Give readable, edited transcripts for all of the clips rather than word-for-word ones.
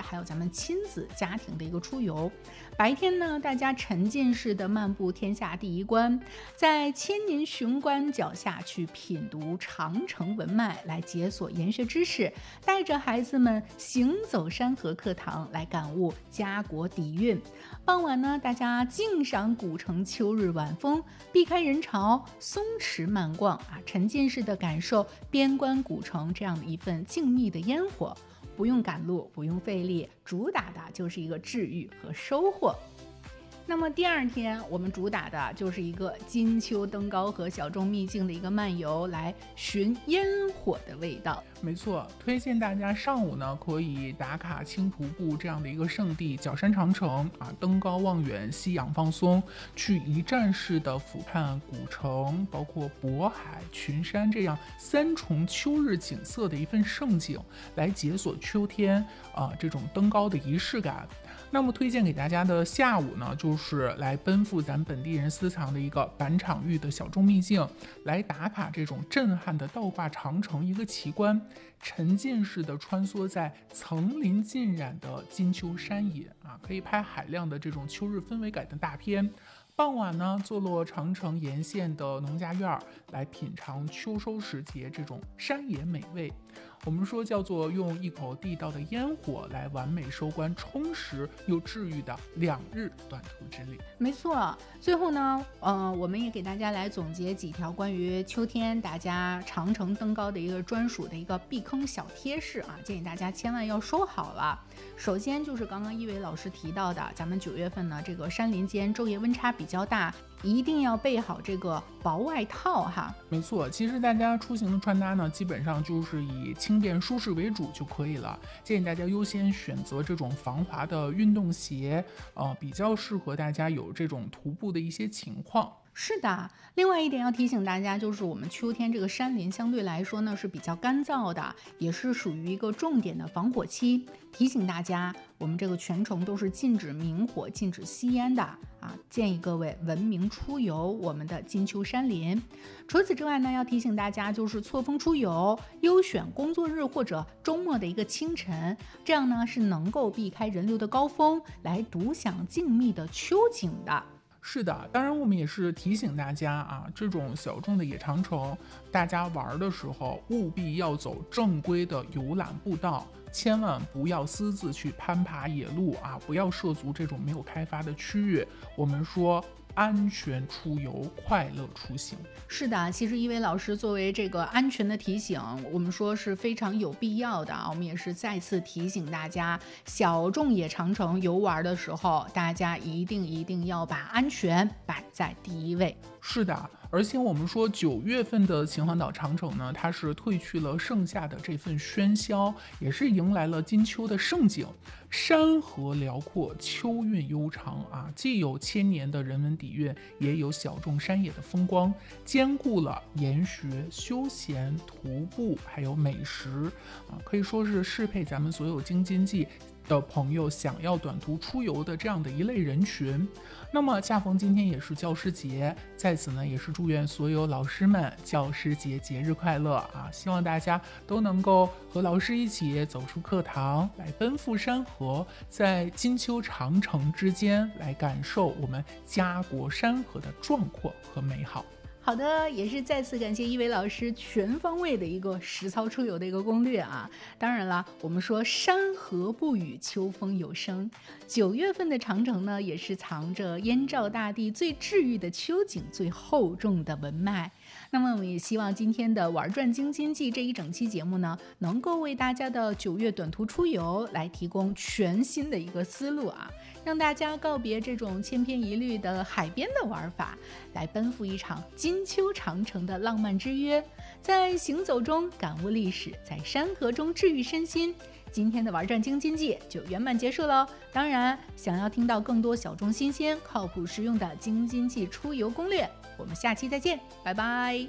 还有咱们亲子家庭的一个出游。白天呢，大家沉浸式的漫步天下第一关，在千年雄关脚下去品读长城文脉，来解锁研学知识，带着孩子们行走山河课堂，来感悟家国底蕴。傍晚呢，大家静赏古城秋日晚风，避开人潮，松弛慢逛啊，沉浸式的感受边关古城这样的一份静谧的烟火。不用赶路，不用费力，主打的就是一个治愈和收获。那么第二天我们主打的就是一个金秋登高和小众秘境的一个漫游，来寻烟火的味道。 没错，推荐大家上午呢可以打卡轻徒步这样的一个圣地角山长城啊，登高望远，吸氧放松，去一站式的俯瞰古城，包括渤海、群山这样三重秋日景色的一份盛景，来解锁秋天这种登高的仪式感。那么推荐给大家的下午呢，就是来奔赴咱本地人私藏的一个板场域的小众秘境，来打卡这种震撼的倒挂长城一个奇观，沉浸式的穿梭在层林尽染的金秋山野啊，可以拍海量的这种秋日氛围感的大片。傍晚呢，坐落长城沿线的农家院，来品尝秋收时节这种山野美味。我们说叫做用一口地道的烟火来完美收官充实又治愈的2日短途之旅。 没错，最后呢，我们也给大家来总结几条关于秋天大家长城登高的一个专属的一个避坑小贴士啊，建议大家千万要收好了。首先就是刚刚一伟老师提到的，咱们9月份呢，这个山林间昼夜温差比较大，一定要备好这个薄外套哈。 没错，其实大家出行的穿搭呢，基本上就是以轻便舒适为主就可以了。建议大家优先选择这种防滑的运动鞋，比较适合大家有这种徒步的一些情况。 是的，另外一点要提醒大家，就是我们秋天这个山林相对来说呢是比较干燥的，也是属于一个重点的防火期。提醒大家，我们这个全程都是禁止明火、禁止吸烟的啊，建议各位文明出游我们的金秋山林。除此之外呢，要提醒大家就是错峰出游，优选工作日或者周末的一个清晨，这样呢是能够避开人流的高峰，来独享静谧的秋景的。 是的，当然我们也是提醒大家啊，这种小众的野长城，大家玩的时候务必要走正规的游览步道，千万不要私自去攀爬野路啊，不要涉足这种没有开发的区域。我们说安全出游，快乐出行。 是的，其实一伟老师作为这个安全的提醒，我们说是非常有必要的啊。我们也是再次提醒大家，小众野长城游玩的时候，大家一定要把安全摆在第一位。 是的，而且我们说9月份的秦皇岛长城呢，它是褪去了盛夏的这份喧嚣，也是迎来了金秋的盛景，山河辽阔，秋韵悠长啊，既有千年的人文底蕴，也有小众山野的风光，兼顾了研学、休闲、徒步还有美食啊，可以说是适配咱们所有京津冀的朋友想要短途出游的这样的一类人群。那么恰逢今天也是教师节，在此呢也是祝愿所有老师们教师节节日快乐啊！希望大家都能够和老师一起走出课堂，来奔赴山河，在金秋长城之间来感受我们家国山河的壮阔和美好。 好的，也是再次感谢一伟老师全方位的一个实操出游的一个攻略啊！当然了，我们说山河不语，秋风有声。9月份的长城呢，也是藏着燕赵大地最治愈的秋景，最厚重的文脉。那么我们也希望今天的玩转京津冀这一整期节目呢，能够为大家的9月短途出游来提供全新的一个思路啊，让大家告别这种千篇一律的海边的玩法，来奔赴一场金秋长城的浪漫之约，在行走中感悟历史，在山河中治愈身心。今天的玩转京津冀就圆满结束喽。当然，想要听到更多小众新鲜、靠谱实用的京津冀出游攻略，我们下期再见，拜拜。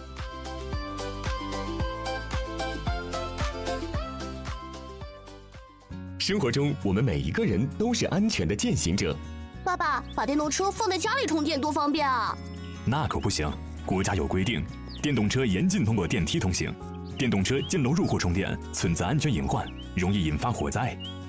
生活中，我们每一个人都是安全的践行者。 爸爸，把电动车放在家里充电多方便啊！ 那可不行，国家有规定，电动车严禁通过电梯通行。电动车进楼入户充电存在安全隐患，容易引发火灾。